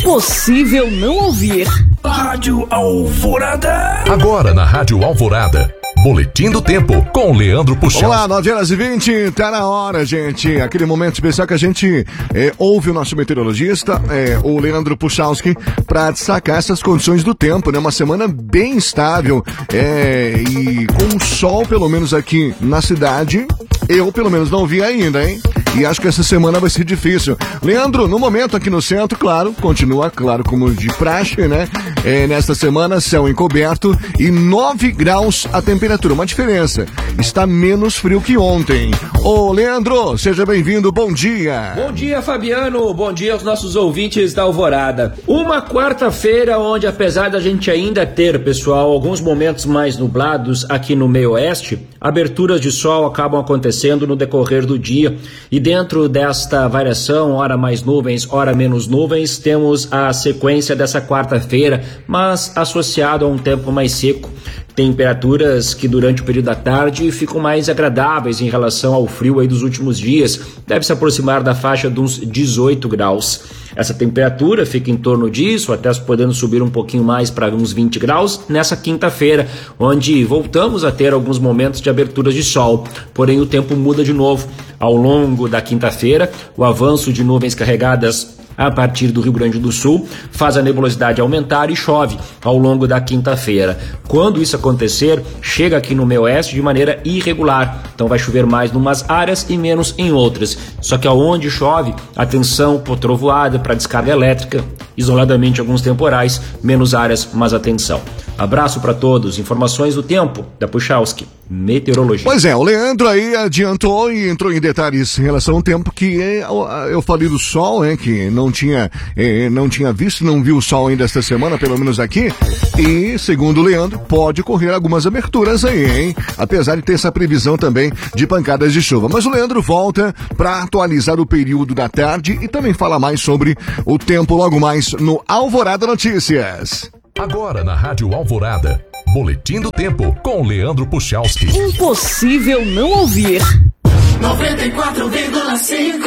Impossível não ouvir. Rádio Alvorada. Agora na Rádio Alvorada, Boletim do Tempo, com Leandro Puchalski. Olá, 9h20, tá na hora, gente. Aquele momento especial que a gente ouve o nosso meteorologista, o Leandro Puchalski, pra destacar essas condições do tempo, né? Uma semana bem estável, e com sol, pelo menos aqui na cidade, eu pelo menos não vi ainda, hein? E acho que essa semana vai ser difícil. Leandro, no momento aqui no centro, claro, continua, claro, como de praxe, né? Nesta semana, céu encoberto e 9 graus a temperatura. Uma diferença, está menos frio que ontem. Ô, Leandro, seja bem-vindo, bom dia. Bom dia, Fabiano, bom dia aos nossos ouvintes da Alvorada. Uma quarta-feira onde, apesar da gente ainda ter, pessoal, alguns momentos mais nublados aqui no meio oeste, aberturas de sol acabam acontecendo no decorrer do dia. E dentro desta variação, hora mais nuvens, hora menos nuvens, temos a sequência dessa quarta-feira, mas associado a um tempo mais seco. Temperaturas que durante o período da tarde ficam mais agradáveis em relação ao frio aí dos últimos dias. Deve se aproximar da faixa de uns 18 graus. Essa temperatura fica em torno disso, até podendo subir um pouquinho mais para uns 20 graus nessa quinta-feira, onde voltamos a ter alguns momentos de aberturas de sol. Porém, o tempo muda de novo. Ao longo da quinta-feira, o avanço de nuvens carregadas a partir do Rio Grande do Sul faz a nebulosidade aumentar e chove ao longo da quinta-feira. Quando isso acontecer, chega aqui no meio oeste de maneira irregular, então vai chover mais em umas áreas e menos em outras. Só que aonde chove, atenção por trovoada, para descarga elétrica, isoladamente alguns temporais, menos áreas, mas atenção. Abraço para todos. Informações do tempo da Puchalski, meteorologia. Pois é, o Leandro aí adiantou e entrou em detalhes em relação ao tempo que eu falei do sol, que não tinha visto, não viu o sol ainda esta semana, pelo menos aqui. E, segundo o Leandro, pode ocorrer algumas aberturas aí, hein? Apesar de ter essa previsão também de pancadas de chuva. Mas o Leandro volta para atualizar o período da tarde e também fala mais sobre o tempo logo mais no Alvorada Notícias. Agora na Rádio Alvorada, Boletim do Tempo, com Leandro Puchalski. Impossível não ouvir. 94,5.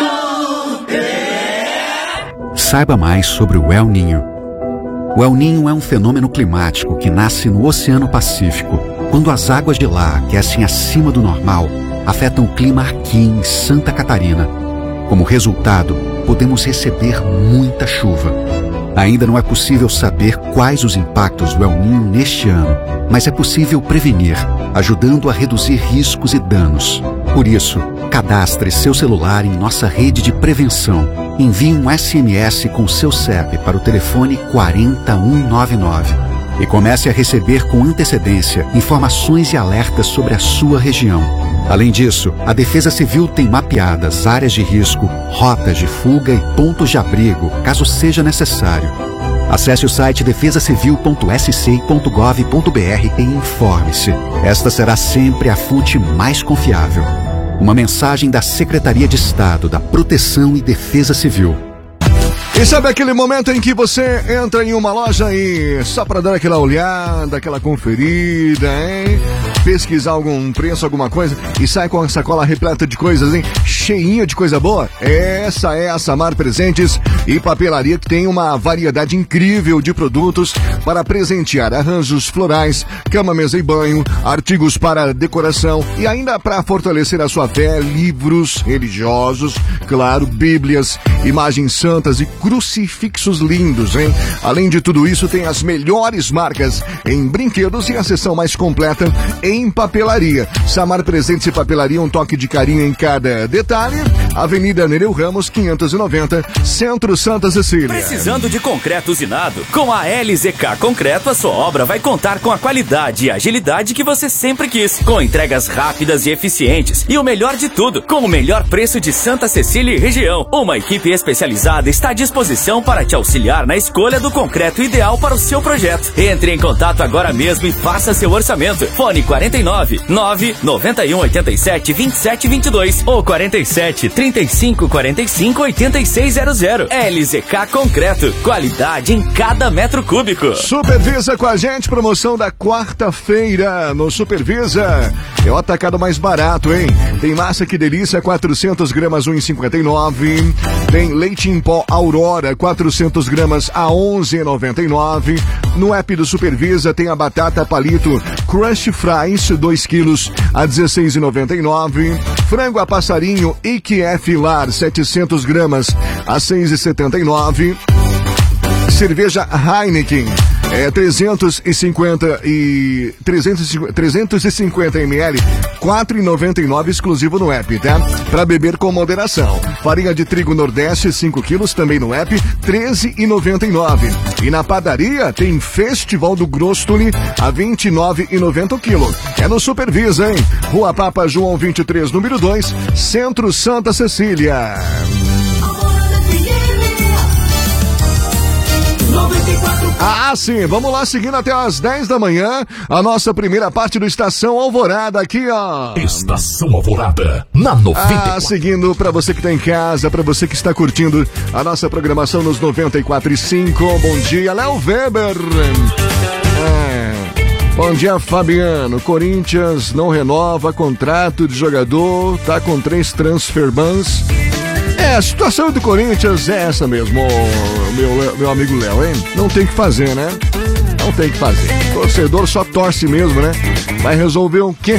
Saiba mais sobre o El Niño. O El Niño é um fenômeno climático que nasce no Oceano Pacífico, quando as águas de lá aquecem acima do normal, afetam o clima aqui em Santa Catarina. Como resultado, podemos receber muita chuva. Ainda não é possível saber quais os impactos do El Niño neste ano, mas é possível prevenir, ajudando a reduzir riscos e danos. Por isso, cadastre seu celular em nossa rede de prevenção. Envie um SMS com seu CEP para o telefone 40199 e comece a receber com antecedência informações e alertas sobre a sua região. Além disso, a Defesa Civil tem mapeadas áreas de risco, rotas de fuga e pontos de abrigo, caso seja necessário. Acesse o site defesacivil.sc.gov.br e informe-se. Esta será sempre a fonte mais confiável. Uma mensagem da Secretaria de Estado da Proteção e Defesa Civil. E sabe aquele momento em que você entra em uma loja e só para dar aquela olhada, aquela conferida, pesquisar algum preço, alguma coisa e sai com a sacola repleta de coisas, cheinha de coisa boa? Essa é a Samar Presentes e Papelaria, que tem uma variedade incrível de produtos para presentear: arranjos florais, cama, mesa e banho, artigos para decoração e ainda para fortalecer a sua fé, livros religiosos, claro, bíblias, imagens santas e crucifixos lindos, Além de tudo isso, tem as melhores marcas em brinquedos e a seção mais completa em papelaria. Samar Presentes e Papelaria, um toque de carinho em cada detalhe. Avenida Nereu Ramos, 590, Centro Santa Cecília. Precisando de concreto usinado? Com a LZK Concreto, a sua obra vai contar com a qualidade e agilidade que você sempre quis, com entregas rápidas e eficientes e o melhor de tudo, com o melhor preço de Santa Cecília e região. Uma equipe especializada está à disposição para te auxiliar na escolha do concreto ideal para o seu projeto. Entre em contato agora mesmo e faça seu orçamento. Fone 49 991 87 27 22 ou 47 35 45 8600. LZK Concreto, qualidade em cada metro cúbico. Supervisa com a gente, promoção da quarta-feira no Supervisa. É o atacado mais barato, Tem massa que delícia, 400 gramas, 1,59. Tem leite em pó Aurora agora 400 gramas a 11,99. No app do Supervisa tem a batata palito Crush Fries 2 quilos a 16,99. Frango a passarinho IQF Lar 700 gramas a 6,79. Cerveja Heineken 350 ml, 4,99 exclusivo no app, tá? Para beber com moderação. Farinha de trigo Nordeste 5 quilos também no app, 13,99. E na padaria tem Festival do Grostoli a 29,90 o quilo. É no Supervisa, hein? Rua Papa João 23, número 2, Centro Santa Cecília. Ah, sim, vamos lá, seguindo até as 10 da manhã, a nossa primeira parte do Estação Alvorada aqui, ó. Estação Alvorada, na 94. Seguindo pra você que tá em casa, pra você que está curtindo a nossa programação nos 94.5. Bom dia, Léo Weber. Bom dia, Fabiano. Corinthians não renova contrato de jogador, tá com 3 transfer bans. A situação do Corinthians é essa mesmo, meu amigo Léo, hein? Não tem o que fazer, né? Não tem o que fazer. O torcedor só torce mesmo, né? Vai resolver o quê?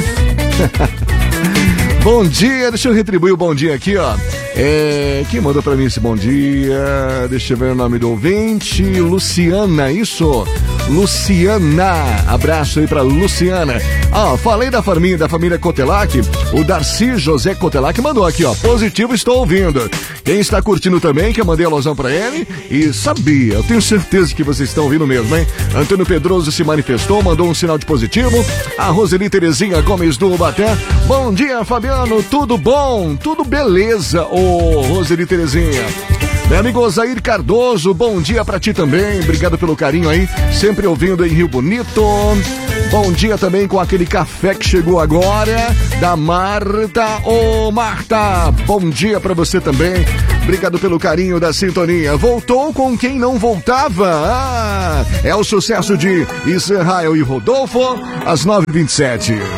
Bom dia, deixa eu retribuir o bom dia aqui, ó. Quem mandou pra mim esse bom dia? Deixa eu ver o nome do ouvinte. Luciana, isso? Luciana, abraço aí pra Luciana. Falei da família Cotelac. O Darcy José Cotelac mandou aqui, ó. Positivo, estou ouvindo. Quem está curtindo também, que eu mandei alusão pra ele. E sabia, eu tenho certeza que vocês estão ouvindo mesmo, hein? Antônio Pedroso se manifestou, mandou um sinal de positivo. A Roseli Terezinha Gomes do Ubaté. Bom dia, Fabiano, tudo bom? Tudo beleza, Roseli Terezinha. Meu amigo Osair Cardoso, bom dia pra ti também. Obrigado pelo carinho aí, sempre ouvindo em Rio Bonito. Bom dia também com aquele café que chegou agora, da Marta. Marta, bom dia pra você também. Obrigado pelo carinho da sintonia. Voltou com quem não voltava. É o sucesso de Israel e Rodolfo, às 9h27.